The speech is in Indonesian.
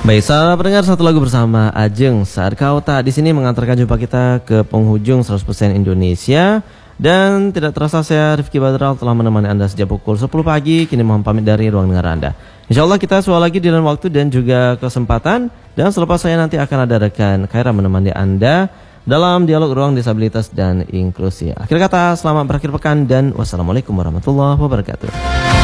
Baik, sahabat pendengar, satu lagu bersama Ajeng Saat Kau Tak di sini mengantarkan jumpa kita ke penghujung 100% Indonesia. Dan tidak terasa saya Rifki Badral telah menemani Anda sejak pukul 10 pagi. Kini mohon pamit dari ruang dengar Anda. Insya Allah kita suara lagi di lain waktu dan juga kesempatan. Dan selepas saya nanti akan ada rekan Khaira menemani Anda dalam dialog ruang disabilitas dan inklusi. Akhir kata, selamat berakhir pekan dan wassalamualaikum warahmatullahi wabarakatuh.